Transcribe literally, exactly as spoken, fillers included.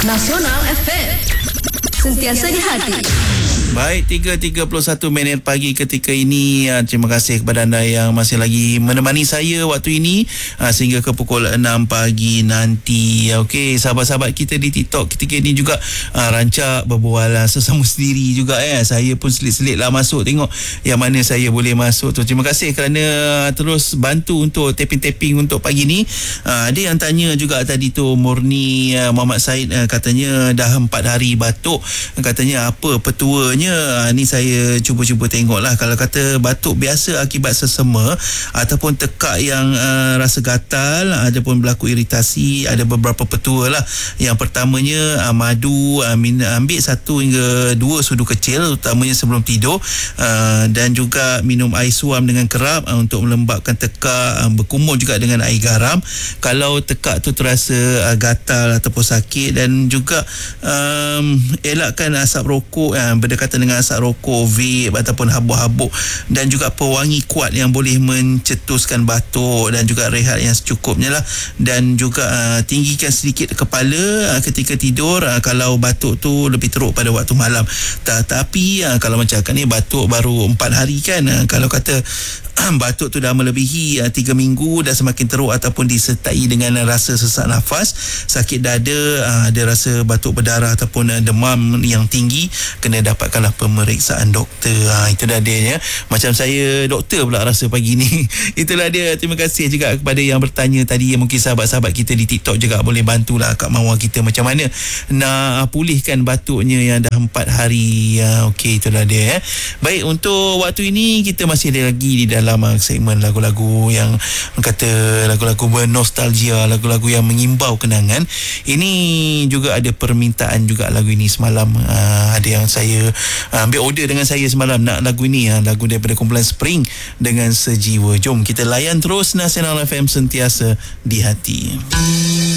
Nasional F M. Sentiasa di hati. Baik, tiga tiga puluh satu minit pagi ketika ini. Uh, terima kasih kepada anda yang masih lagi menemani saya waktu ini uh, sehingga ke pukul enam pagi nanti. Okey, sahabat-sahabat kita di TikTok ketika ini juga uh, rancak berbual uh, sesama sendiri juga ya. Eh. Saya pun selit-selit lah masuk tengok yang mana saya boleh masuk tu. Terima kasih kerana uh, terus bantu untuk tapping-tapping untuk pagi ni. Uh, ada yang tanya juga tadi tu, Murni uh, Muhammad Said uh, katanya dah empat hari batuk. Katanya apa petuanya? Ha, ni saya cuba-cuba tengok lah. Kalau kata batuk biasa akibat sesama ataupun tekak yang uh, rasa gatal, ataupun berlaku iritasi, ada beberapa petua lah. Yang pertamanya uh, madu, uh, min, ambil satu hingga dua sudu kecil utamanya sebelum tidur, uh, dan juga minum air suam dengan kerap uh, untuk melembabkan tekak, uh, berkumur juga dengan air garam kalau tekak tu terasa uh, gatal ataupun sakit. Dan juga um, elakkan asap rokok uh, berdekatan dengan asap rokok, vape ataupun habuk-habuk, dan juga pewangi kuat yang boleh mencetuskan batuk, dan juga rehat yang secukupnya lah. Dan juga uh, tinggikan sedikit kepala uh, ketika tidur uh, kalau batuk tu lebih teruk pada waktu malam. Tetapi uh, kalau macam ni batuk baru empat hari kan, uh, kalau kata batuk tu dah melebihi uh, tiga minggu dan semakin teruk ataupun disertai dengan uh, rasa sesak nafas, sakit dada, uh, ada rasa batuk berdarah ataupun uh, demam yang tinggi, kena dapatkanlah pemeriksaan doktor. Ha, itu dah dia ya. Macam saya doktor pula rasa pagi ni. Itulah dia. Terima kasih juga kepada yang bertanya tadi. Mungkin sahabat-sahabat kita di TikTok juga boleh bantulah Kak Mawar kita macam mana nak pulihkan batuknya yang dah empat hari. Ha, okey, itulah dia ya. Baik, untuk waktu ini kita masih ada lagi di dalam uh, segmen lagu-lagu yang kata lagu-lagu bernostalgia, lagu-lagu yang mengimbau kenangan. Ini juga ada permintaan juga lagu ini semalam. Uh, ada yang saya uh, ambil order dengan saya semalam nak lagu ini, uh, lagu daripada kumpulan Spring dengan Sejiwa. Jom kita layan terus Nasional F M, sentiasa di hati.